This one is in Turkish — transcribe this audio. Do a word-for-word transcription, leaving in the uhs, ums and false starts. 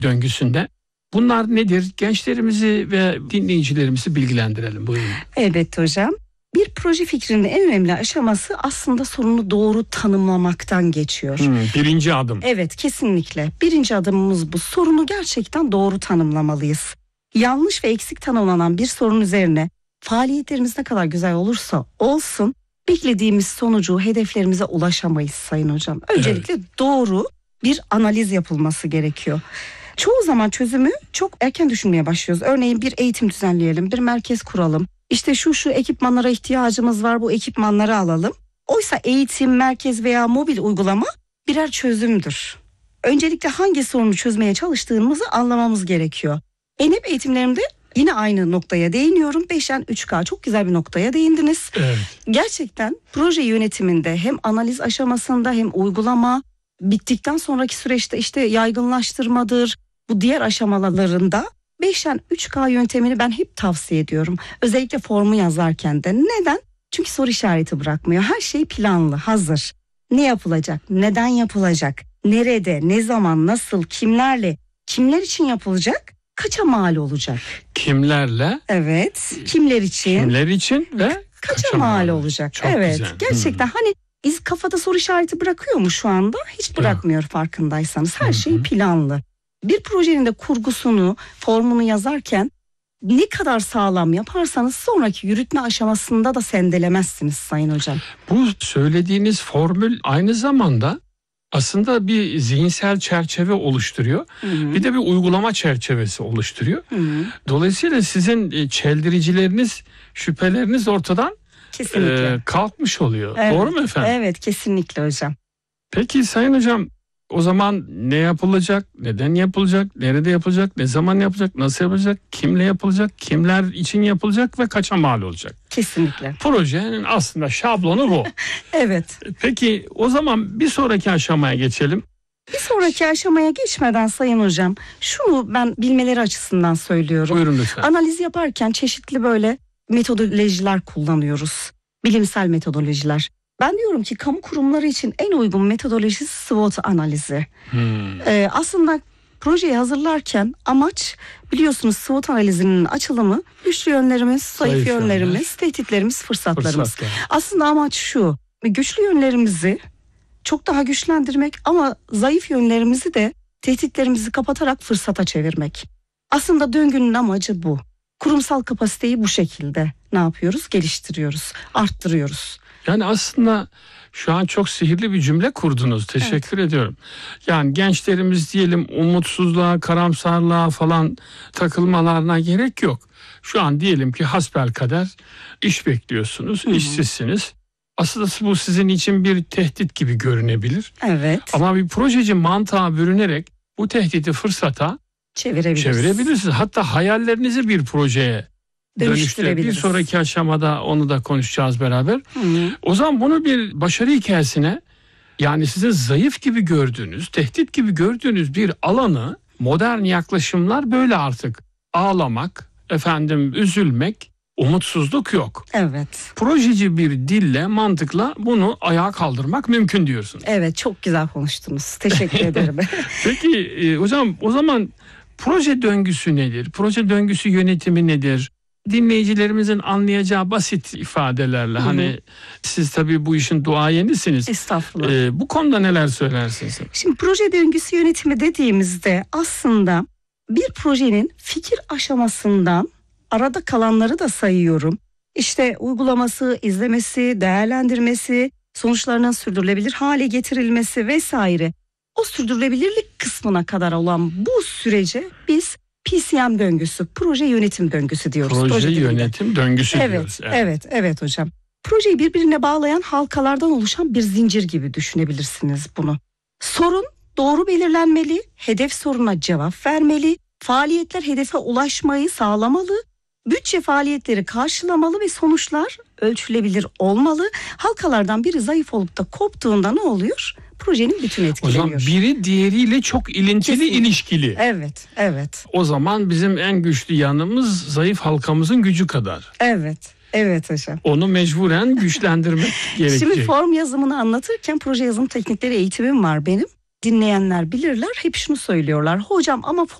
döngüsünde. Bunlar nedir? Gençlerimizi ve dinleyicilerimizi bilgilendirelim. Buyurun. Elbette hocam. Bir proje fikrinin en önemli aşaması aslında sorunu doğru tanımlamaktan geçiyor. Hmm, birinci adım. Evet, kesinlikle. Birinci adımımız bu. Sorunu gerçekten doğru tanımlamalıyız. Yanlış ve eksik tanımlanan bir sorun üzerine faaliyetlerimiz ne kadar güzel olursa olsun beklediğimiz sonucu, hedeflerimize ulaşamayız sayın hocam. Öncelikle evet. doğru bir analiz yapılması gerekiyor. Çoğu zaman çözümü çok erken düşünmeye başlıyoruz. Örneğin bir eğitim düzenleyelim, bir merkez kuralım. İşte şu şu ekipmanlara ihtiyacımız var, bu ekipmanları alalım. Oysa eğitim, merkez veya mobil uygulama birer çözümdür. Öncelikle hangi sorunu çözmeye çalıştığımızı anlamamız gerekiyor. Ben hep eğitimlerimde yine aynı noktaya değiniyorum. beşten üç K çok güzel bir noktaya değindiniz. Evet. Gerçekten proje yönetiminde hem analiz aşamasında hem uygulama, bittikten sonraki süreçte işte yaygınlaştırmadır. Bu diğer aşamalarında beşten üç K yöntemini ben hep tavsiye ediyorum. Özellikle formu yazarken de. Neden? Çünkü soru işareti bırakmıyor. Her şey planlı, hazır. Ne yapılacak? Neden yapılacak? Nerede? Ne zaman? Nasıl? Kimlerle? Kimler için yapılacak? Kaça mal olacak? Kimlerle? Evet. Kimler için? Kimler için ve kaça, kaça mal olacak? Çok evet. Güzel. Gerçekten hmm. hani iz kafada soru işareti bırakıyor mu şu anda? Hiç bırakmıyor farkındaysanız. Her şey planlı. Bir projenin de kurgusunu, formunu yazarken ne kadar sağlam yaparsanız sonraki yürütme aşamasında da sendelemezsiniz sayın hocam. Bu söylediğiniz formül aynı zamanda aslında bir zihinsel çerçeve oluşturuyor. Hı-hı. Bir de bir uygulama çerçevesi oluşturuyor. Hı-hı. Dolayısıyla sizin çeldiricileriniz, şüpheleriniz ortadan e, kalkmış oluyor. Evet. Doğru mu efendim? Evet, kesinlikle hocam. Peki sayın hocam, o zaman ne yapılacak, neden yapılacak, nerede yapılacak, ne zaman yapılacak, nasıl yapılacak, kimle yapılacak, kimler için yapılacak ve kaça mal olacak? Kesinlikle. Projenin aslında şablonu bu. Evet. Peki o zaman bir sonraki aşamaya geçelim. Bir sonraki aşamaya geçmeden sayın hocam, şunu ben bilmeleri açısından söylüyorum. Buyurun lütfen. Analiz yaparken çeşitli böyle metodolojiler kullanıyoruz. Bilimsel metodolojiler. Ben diyorum ki kamu kurumları için en uygun metodoloji SWOT analizi. Hmm. Ee, aslında projeyi hazırlarken amaç, biliyorsunuz SWOT analizinin açılımı güçlü yönlerimiz, zayıf, zayıf yönlerimiz, yönler. tehditlerimiz, fırsatlarımız. Fırsatlar. Aslında amaç şu: güçlü yönlerimizi çok daha güçlendirmek ama zayıf yönlerimizi de tehditlerimizi kapatarak fırsata çevirmek. Aslında döngünün amacı bu. Kurumsal kapasiteyi bu şekilde ne yapıyoruz? Geliştiriyoruz, arttırıyoruz. Yani aslında şu an çok sihirli bir cümle kurdunuz. Teşekkür evet. ediyorum. Yani gençlerimiz diyelim umutsuzluğa, karamsarlığa falan takılmalarına gerek yok. Şu an diyelim ki hasbelkader iş bekliyorsunuz, Hı-hı. işsizsiniz. Aslında bu sizin için bir tehdit gibi görünebilir. Evet. Ama bir projeci mantığa bürünerek bu tehdidi fırsata çevirebilirsiniz. çevirebilirsiniz. Hatta hayallerinizi bir projeye dönüştürebiliriz. Bir sonraki aşamada onu da konuşacağız beraber. Hı-hı. O zaman bunu bir başarı hikayesine, yani sizin zayıf gibi gördüğünüz, tehdit gibi gördüğünüz bir alanı modern yaklaşımlar böyle artık. Ağlamak, efendim üzülmek, umutsuzluk yok. Evet. Projeci bir dille, mantıkla bunu ayağa kaldırmak mümkün diyorsunuz. Evet, çok güzel konuştunuz. Teşekkür ederim. Peki e, hocam, o zaman proje döngüsü nedir? Proje döngüsü yönetimi nedir? Dinleyicilerimizin anlayacağı basit ifadelerle, Hı-hı. hani siz tabii bu işin duayenisiniz. Estağfurullah. Ee, bu konuda neler söylersiniz? Şimdi proje döngüsü yönetimi dediğimizde aslında bir projenin fikir aşamasından arada kalanları da sayıyorum. İşte uygulaması, izlemesi, değerlendirmesi, sonuçlarının sürdürülebilir hale getirilmesi vesaire. O sürdürülebilirlik kısmına kadar olan bu sürece biz P C M döngüsü, proje yönetim döngüsü diyoruz. Proje, proje yönetim döngüsü evet, diyoruz. Evet, evet, evet hocam. Projeyi birbirine bağlayan halkalardan oluşan bir zincir gibi düşünebilirsiniz bunu. Sorun doğru belirlenmeli, hedef soruna cevap vermeli, faaliyetler hedefe ulaşmayı sağlamalı, bütçe faaliyetleri karşılamalı ve sonuçlar ölçülebilir olmalı. Halkalardan biri zayıf olup da koptuğunda ne oluyor? Projenin bütünü etkileniyor. O zaman biri diğeriyle çok ilintili, Kesinlikle. ilişkili. Evet, evet. O zaman bizim en güçlü yanımız zayıf halkamızın gücü kadar. Evet, evet hocam. Onu mecburen güçlendirmek gerekecek. Şimdi form yazımını anlatırken proje yazım teknikleri eğitimim var benim. dinleyenler bilirler, hep şunu söylüyorlar. Hocam ama